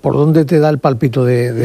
¿por dónde te da el pálpito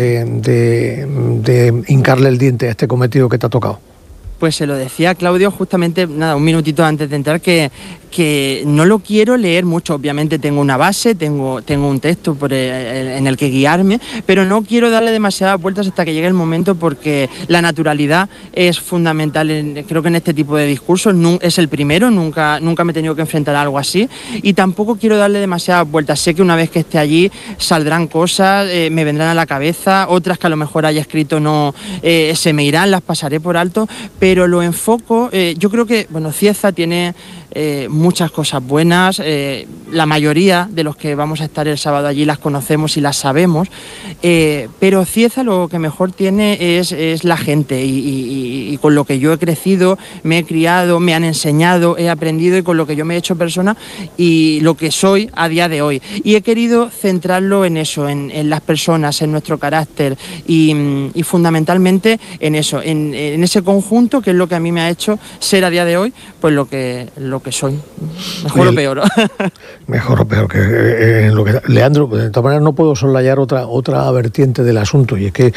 de hincarle el diente a este cometido que te ha tocado? Pues se lo decía a Claudio justamente, un minutito antes de entrar, que no lo quiero leer mucho. Obviamente tengo una base, tengo un texto en el que guiarme, pero no quiero darle demasiadas vueltas hasta que llegue el momento, porque la naturalidad es fundamental. Creo que en este tipo de discursos es el primero, nunca me he tenido que enfrentar a algo así, y tampoco quiero darle demasiadas vueltas. Sé que una vez que esté allí saldrán cosas, me vendrán a la cabeza, otras que a lo mejor haya escrito se me irán, las pasaré por alto, pero lo enfoco. Yo creo que Cieza tiene muchas cosas buenas, la mayoría de los que vamos a estar el sábado allí las conocemos y las sabemos, pero Cieza lo que mejor tiene es la gente, y con lo que yo he crecido, me he criado, me han enseñado, he aprendido, y con lo que yo me he hecho persona y lo que soy a día de hoy, y he querido centrarlo en eso, en las personas, en nuestro carácter, y fundamentalmente en eso, en ese conjunto, que es lo que a mí me ha hecho ser a día de hoy pues lo que soy, mejor o peor. Mejor o peor que en lo que... Leandro, de todas maneras no puedo soslayar otra vertiente del asunto, y es que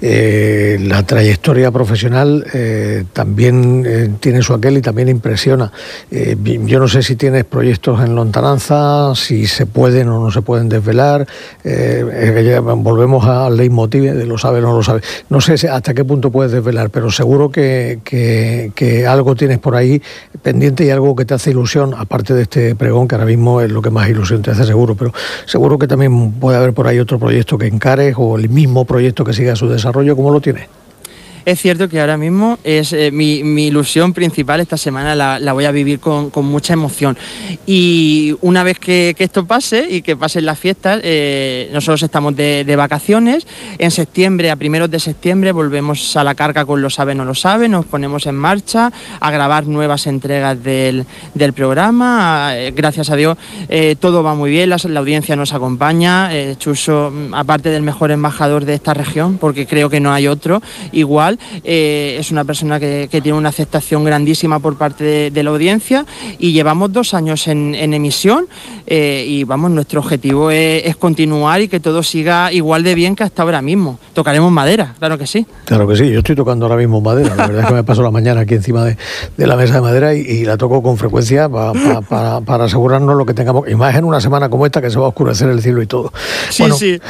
la trayectoria profesional también tiene su aquel y también impresiona. Yo no sé si tienes proyectos en lontananza, si se pueden o no se pueden desvelar. Volvemos al leitmotiv de lo sabe o no lo sabe. No sé hasta qué punto puedes desvelar, pero seguro que algo tienes por ahí pendiente, y algo que te hace ilusión, aparte de este pregón, que ahora mismo es lo que más ilusión te hace, seguro, pero seguro que también puede haber por ahí otro proyecto que encares, o el mismo proyecto que siga su desarrollo. ¿Cómo lo tienes? Es cierto que ahora mismo es mi ilusión principal. Esta semana la voy a vivir con mucha emoción, y una vez que esto pase y que pasen las fiestas, nosotros estamos de vacaciones. En septiembre, a primeros de septiembre, volvemos a la carga con Lo sabe, no lo sabe. Nos ponemos en marcha a grabar nuevas entregas del programa. Gracias a Dios todo va muy bien, la audiencia nos acompaña. Chuso, aparte del mejor embajador de esta región, porque creo que no hay otro igual, es una persona que tiene una aceptación grandísima por parte de la audiencia, y llevamos 2 años en emisión, y nuestro objetivo es continuar y que todo siga igual de bien que hasta ahora mismo. Tocaremos madera, claro que sí. Claro que sí, yo estoy tocando ahora mismo madera. La verdad es que me paso la mañana aquí encima de la mesa de madera, y la toco con frecuencia para asegurarnos lo que tengamos, y más en una semana como esta, que se va a oscurecer el cielo y todo. Sí, bueno, sí.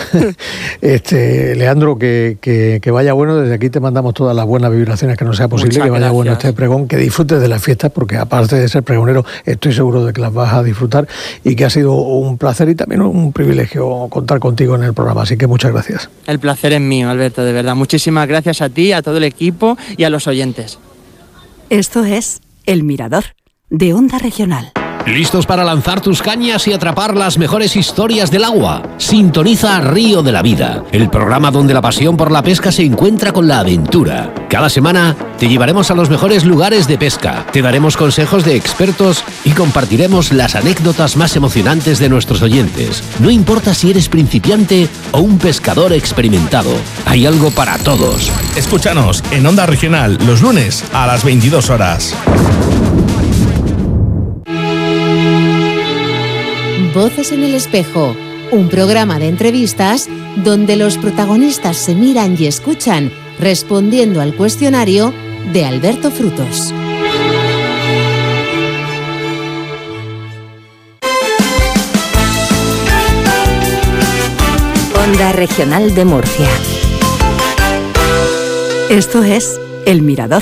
Leandro, que vaya bueno. Desde aquí te mandamos todas las buenas vibraciones, que no sea posible. Muchas que vaya gracias. Bueno este pregón, que disfrutes de las fiestas, porque aparte de ser pregonero, estoy seguro de que las vas a disfrutar, y que ha sido un placer y también un privilegio contar contigo en el programa, así que muchas gracias. El placer es mío, Alberto, de verdad. Muchísimas gracias a ti, a todo el equipo y a los oyentes. Esto es El Mirador, de Onda Regional. ¿Listos para lanzar tus cañas y atrapar las mejores historias del agua? Sintoniza Río de la Vida, el programa donde la pasión por la pesca se encuentra con la aventura. Cada semana te llevaremos a los mejores lugares de pesca, te daremos consejos de expertos y compartiremos las anécdotas más emocionantes de nuestros oyentes. No importa si eres principiante o un pescador experimentado, hay algo para todos. Escúchanos en Onda Regional los lunes a las 22 horas. Voces en el espejo, un programa de entrevistas donde los protagonistas se miran y escuchan, respondiendo al cuestionario de Alberto Frutos. Onda Regional de Murcia. Esto es El Mirador.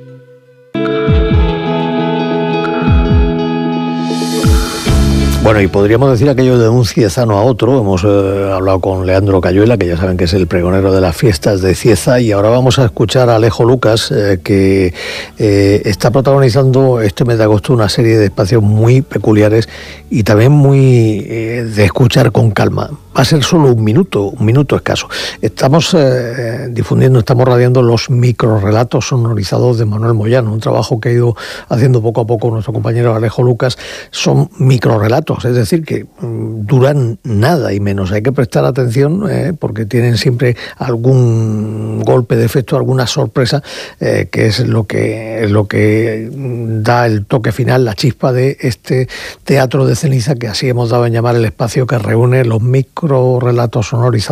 Bueno, y podríamos decir aquello de un ciezano a otro. Hemos hablado con Leandro Cayuela, que ya saben que es el pregonero de las fiestas de Cieza, y ahora vamos a escuchar a Alejo Lucas, que está protagonizando este mes de agosto una serie de espacios muy peculiares y también muy de escuchar con calma. Va a ser solo un minuto escaso. Estamos difundiendo, estamos radiando los microrrelatos sonorizados de Manuel Moyano, un trabajo que ha ido haciendo poco a poco nuestro compañero Alejo Lucas. Son microrrelatos, es decir, que duran nada y menos. Hay que prestar atención porque tienen siempre algún golpe de efecto, alguna sorpresa, que es lo que da el toque final, la chispa de este teatro de ceniza, que así hemos dado en llamar el espacio que reúne los microrrelatos sonorizados